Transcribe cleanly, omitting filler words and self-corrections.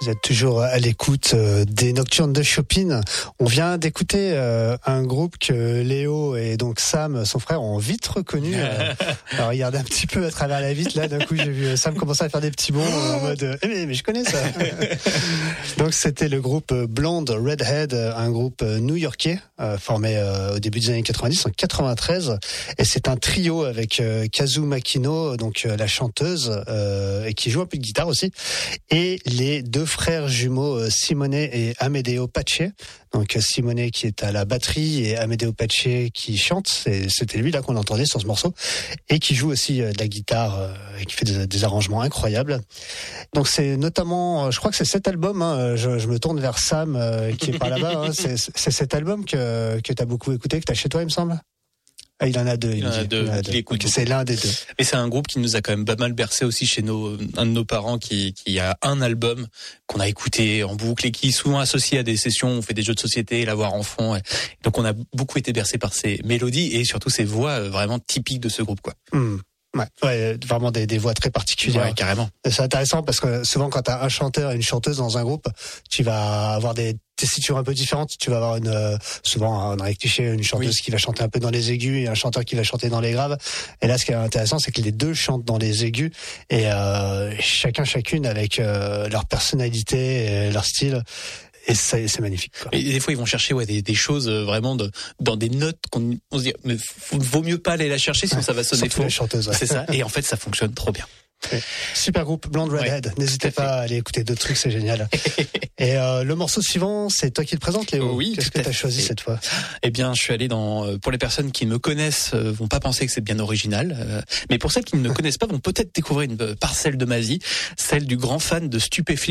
Vous êtes toujours à l'écoute des Nocturnes de Chopin. On vient d'écouter un groupe que Léo et donc Sam, son frère, ont vite reconnu. Alors regardez un petit peu à travers la vitre. Là, d'un coup, j'ai vu Sam commencer à faire des petits bonds en mode mais je connais ça. Donc c'était le groupe Blonde Redhead, un groupe new-yorkais formé au début des années 90, en 93. Et c'est un trio avec Kazu Makino, donc la chanteuse, et qui joue un peu de guitare aussi, et les deux frères jumeaux Simone et Amedeo Pace. Donc Simone qui est à la batterie et Amedeo Pace qui chante. C'était lui là qu'on entendait sur ce morceau, et qui joue aussi de la guitare et qui fait des arrangements incroyables. Donc c'est notamment, je crois que c'est cet album, je me tourne vers Sam qui est par là-bas, c'est cet album que t'as beaucoup écouté, que t'as chez toi, il me semble. Ah, il en a deux. Il en a deux. Okay, c'est l'un des deux. Et c'est un groupe qui nous a quand même pas mal bercé aussi chez un de nos parents qui a un album qu'on a écouté en boucle et qui est souvent associé à des sessions. On fait des jeux de société, l'avoir en fond. Et donc on a beaucoup été bercé par ces mélodies et surtout ces voix vraiment typiques de ce groupe, quoi. Ouais, vraiment des voix très particulières. Ouais, carrément. Et c'est intéressant parce que souvent quand t'as un chanteur et une chanteuse dans un groupe, tu vas avoir des tessitures un peu différentes. Tu vas avoir souvent on a cliché, une chanteuse qui va chanter un peu dans les aigus et un chanteur qui va chanter dans les graves. Et là, ce qui est intéressant, c'est que les deux chantent dans les aigus et chacune avec leur personnalité et leur style. Et c'est magnifique, quoi. Et des fois, ils vont chercher des choses vraiment dans des notes on se dit, mais vaut mieux pas aller la chercher, sinon ça va sonner faux. C'est ça. Et en fait, ça fonctionne trop bien. Super groupe, Blonde Redhead. N'hésitez pas à aller écouter d'autres trucs, c'est génial. Et le morceau suivant, c'est toi qui le présente, Léo. Oui. Qu'est-ce que tu as choisi cette fois? Eh bien, je suis allé pour les personnes qui me connaissent, vont pas penser que c'est bien original, mais pour celles qui ne me connaissent pas, vont peut-être découvrir une parcelle de ma vie, celle du grand fan de Stupéflip.